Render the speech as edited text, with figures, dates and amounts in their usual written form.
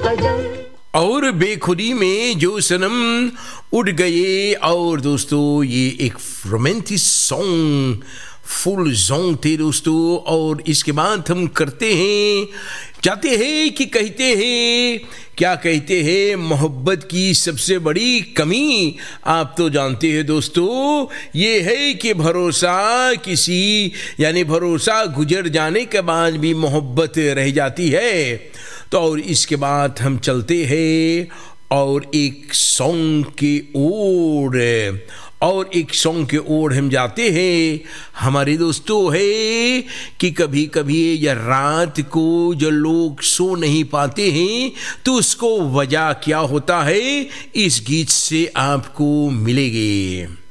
और बेखुदी में जो सनम उड़ गए। और दोस्तों ये एक रोमांटिक सॉन्ग फुल सॉन्ग थे दोस्तों। और इसके बाद हम करते हैं, चाहते हैं कि कहते हैं, क्या कहते हैं, मोहब्बत की सबसे बड़ी कमी आप तो जानते हैं दोस्तों, ये है कि भरोसा किसी यानी भरोसा गुजर जाने के बाद भी मोहब्बत रह जाती है। तो और इसके बाद हम चलते हैं और एक सॉन्ग की ओर, और एक सॉन्ग के ओर हम जाते हैं। हमारे दोस्तों है कि कभी कभी या रात को जो लोग सो नहीं पाते हैं तो उसको वजह क्या होता है, इस गीत से आपको मिलेगी।